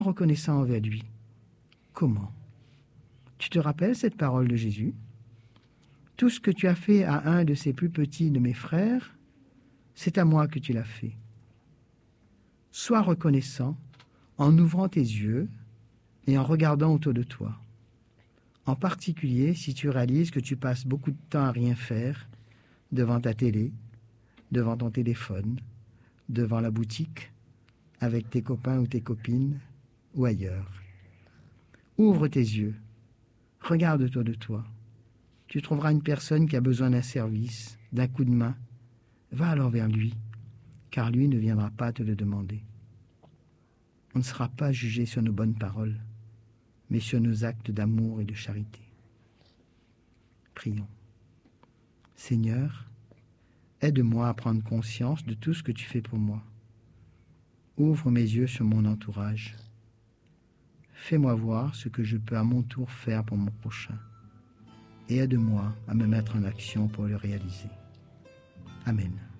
reconnaissant envers lui. Comment? Tu te rappelles cette parole de Jésus? Tout ce que tu as fait à un de ces plus petits de mes frères, c'est à moi que tu l'as fait. Sois reconnaissant en ouvrant tes yeux et en regardant autour de toi. En particulier, si tu réalises que tu passes beaucoup de temps à rien faire, devant ta télé, devant ton téléphone, devant la boutique, avec tes copains ou tes copines, ou ailleurs. Ouvre tes yeux, regarde autour de toi. Tu trouveras une personne qui a besoin d'un service, d'un coup de main. Va alors vers lui, car lui ne viendra pas te le demander. On ne sera pas jugé sur nos bonnes paroles, mais sur nos actes d'amour et de charité. Prions. Seigneur, aide-moi à prendre conscience de tout ce que tu fais pour moi. Ouvre mes yeux sur mon entourage. Fais-moi voir ce que je peux à mon tour faire pour mon prochain. Et aide-moi à me mettre en action pour le réaliser. Amen.